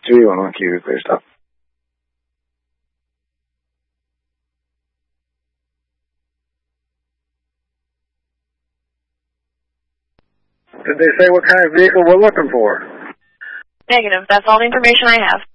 ricevono anche questa. Did they say what kind of vehicle we're looking for? Negative. That's all the information I have.